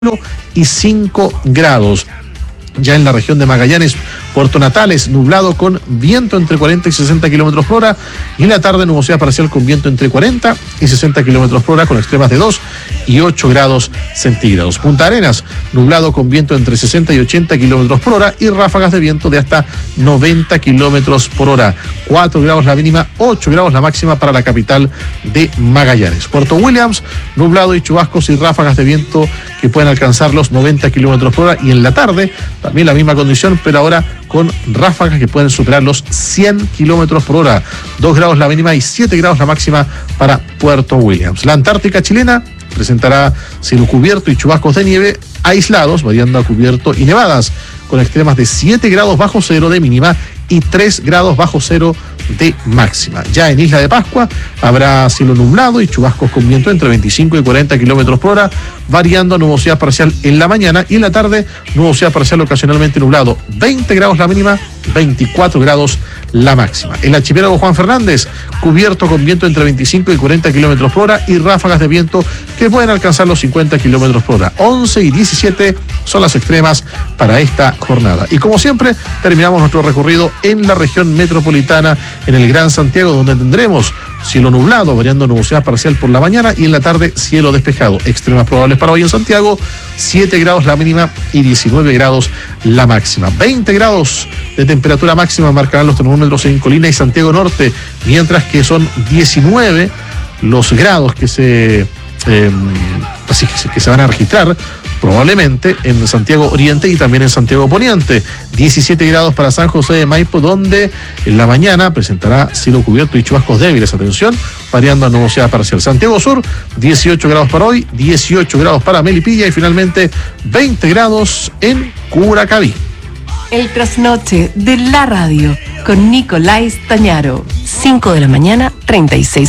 y 5 grados. Ya en la región de Magallanes, Puerto Natales, nublado con viento entre 40 y 60 kilómetros por hora, y en la tarde nubosidad parcial con viento entre 40 y 60 kilómetros por hora, con extremas de 2 y 8 grados centígrados. Punta Arenas, nublado con viento entre 60 y 80 kilómetros por hora y ráfagas de viento de hasta 90 kilómetros por hora. 4 grados la mínima, 8 grados la máxima para la capital de Magallanes. Puerto Williams, nublado y chubascos y ráfagas de viento que pueden alcanzar los 90 kilómetros por hora, y en la tarde también la misma condición, pero ahora con ráfagas que pueden superar los 100 kilómetros por hora. 2 grados la mínima y 7 grados la máxima para Puerto Williams. La Antártica chilena presentará cielo cubierto y chubascos de nieve aislados, variando a cubierto y nevadas, con extremas de 7 grados bajo cero de mínima y 3 grados bajo cero de máxima. Ya en Isla de Pascua habrá cielo nublado y chubascos con viento entre 25 y 40 kilómetros por hora, variando a nubosidad parcial en la mañana, y en la tarde nubosidad parcial ocasionalmente nublado. 20 grados la mínima, 24 grados la máxima. El archipiélago Juan Fernández, cubierto con viento entre 25 y 40 kilómetros por hora y ráfagas de viento que pueden alcanzar los 50 kilómetros por hora. 11 y 17 son las extremas para esta jornada. Y como siempre, terminamos nuestro recorrido en la región metropolitana, en el Gran Santiago, donde tendremos cielo nublado, variando nubosidad parcial por la mañana, y en la tarde cielo despejado. Extremas probables para hoy en Santiago, 7 grados la mínima y 19 grados la máxima. 20 grados de temperatura máxima marcarán los termómetros en Colina y Santiago Norte, mientras que son 19 los grados que se van a registrar probablemente en Santiago Oriente y también en Santiago Poniente. 17 grados para San José de Maipo, donde en la mañana presentará cielo cubierto y chubascos débiles, atención, variando a nubosidad parcial. Santiago Sur, 18 grados para hoy, 18 grados para Melipilla y finalmente 20 grados en Curacaví. El trasnoche de la radio con Nicolás Tañaro, 5 de la mañana, 36